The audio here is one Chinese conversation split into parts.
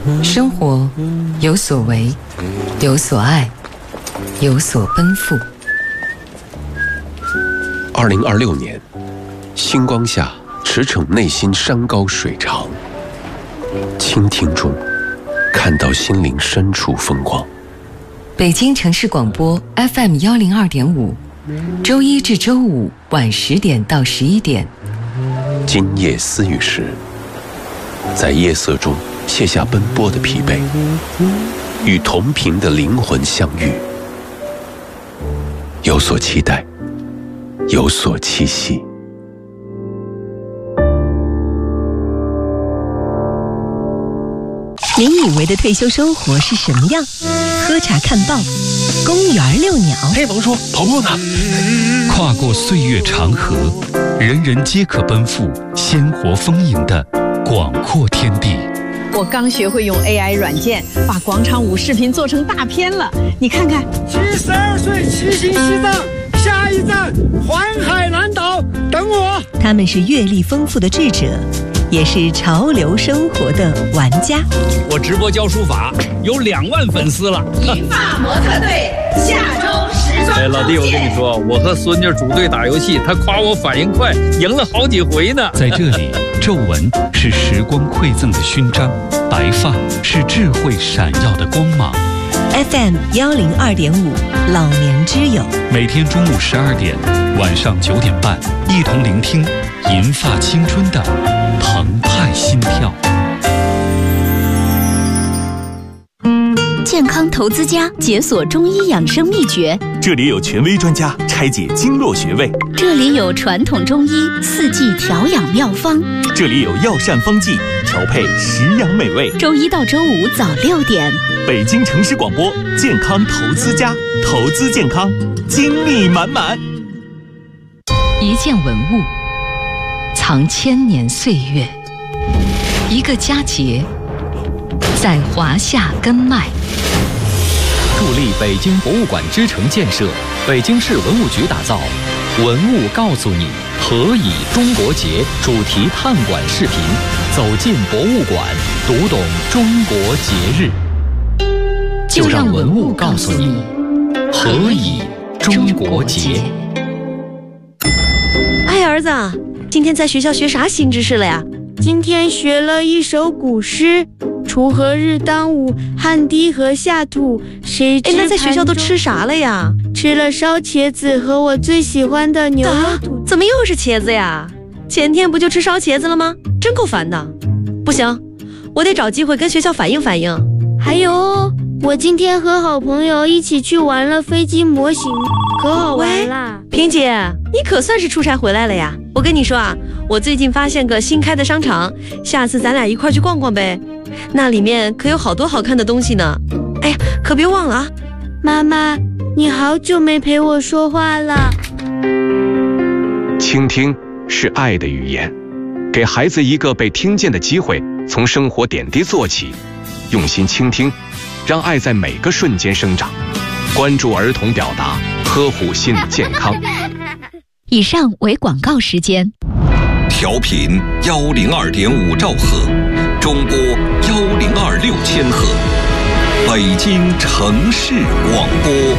生活有所为，有所爱，有所奔赴。 2026年，星光下驰骋内心山高水长，倾听中看到心灵深处风光。 北京城市广播 FM 102.5，周一至周五晚10点到11点。 今夜思雨时，在夜色中卸下奔波的疲惫，与同频的灵魂相遇，有所期待，有所期息。 您以为的退休生活是什么样？喝茶看报，公园遛鸟。 嘿，甭说，跑步呢。 跨过岁月长河，人人皆可奔赴鲜活丰盈的广阔天地。 我刚学会用 AI 软件，把广场舞视频做成大片了。你看看 ，72岁骑行西藏，下一站环海南岛，等我。 他们是阅历丰富的智者，也是潮流生活的玩家。 我直播教书法，有2万粉丝了。 银发模特队下周时装。 老弟，我跟你说，我和孙女组队打游戏，他夸我反应快，赢了好几回呢。 在这里，皱纹是时光馈赠的勋章，白发是智慧闪耀的光芒。 FM 102.5，老年之友。 每天中午12点，晚上9点半，一同聆听银发青春的澎湃心跳。 健康投资家解锁中医养生秘诀， 这里有权威专家拆解经络穴位， 这里有传统中医4季调养妙方， 这里有药膳方剂调配食养美味。 周一到周五早6点， 北京城市广播健康投资家，投资健康，精力满满。 一件文物藏1000年岁月，一个佳节在华夏根脉。 助力北京博物馆之城建设，北京市文物局打造文物告诉你，何以中国节主题探馆视频，走进博物馆，读懂中国节日。就让文物告诉你，何以中国节。 哎，儿子，今天在学校学啥新知识了呀？ 今天学了一首古诗，锄禾日当午，汗滴禾下土，谁知那在学校都吃啥了呀？ 吃了烧茄子和我最喜欢的牛肉土。 怎么又是茄子呀？前天不就吃烧茄子了吗？真够烦的。不行，我得找机会跟学校反映反映。 还有，我今天和好朋友一起去玩了飞机模型，可好玩啦。 萍姐，你可算是出差回来了呀。我跟你说啊，我最近发现个新开的商场，下次咱俩一块去逛逛呗。那里面可有好多好看的东西呢。哎呀，可别忘了啊。 妈妈，你好久没陪我说话了。 倾听是爱的语言，给孩子一个被听见的机会，从生活点滴做起，用心倾听，让爱在每个瞬间生长。关注儿童表达，呵护心理健康。 以上为广告时间。 调频102.5兆赫，中波102.6千赫，北京城市广播。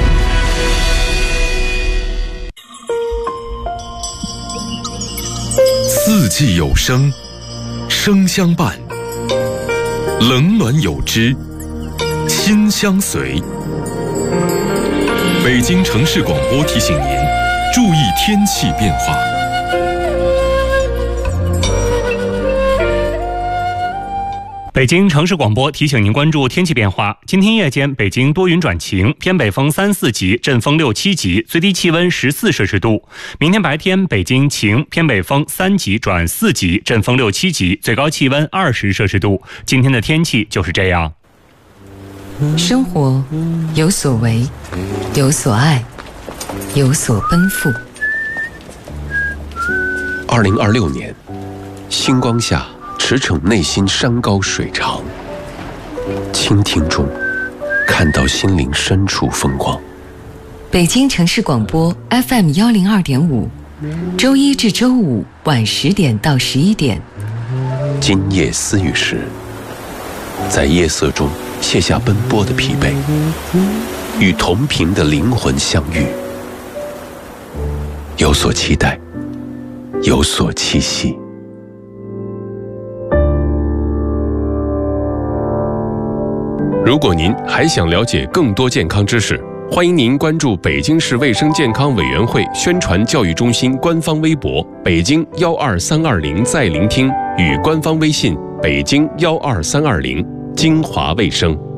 四季有声，声相伴；冷暖有知，心相随。北京城市广播提醒您，注意天气变化。 北京城市广播提醒您关注天气变化。今天夜间北京多云转晴，偏北风3、4级，阵风6、7级，最低气温14摄氏度。明天白天北京晴，偏北风3级转4级，阵风6、7级，最高气温20摄氏度。今天的天气就是这样。 生活有所为，有所爱，有所奔赴。 2026年，星光下驰骋内心山高水长，倾听中看到心灵深处风光。 北京城市广播 FM 102.5，周一至周五晚10点到11点。 今夜思雨时， 在夜色中卸下奔波的疲惫，与同频的灵魂相遇，有所期待，有所期息。 如果您还想了解更多健康知识，欢迎您关注北京市卫生健康委员会宣传教育中心官方微博北京12320再聆听与官方微信北京12320精华卫生。